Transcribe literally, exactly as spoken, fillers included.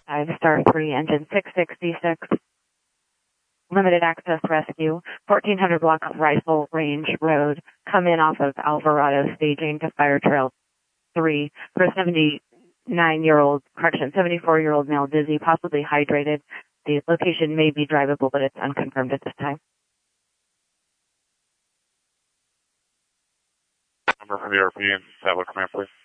five star three, engine six sixty-six. Limited access rescue, fourteen hundred block of Rifle Range Road. Come in off of Alvarado staging to Fire Trail three for a seventy-nine-year-old, correction, seventy-four-year-old male dizzy, possibly hydrated. The location may be drivable, but it's unconfirmed at this time. Number from the European, tablet command, please.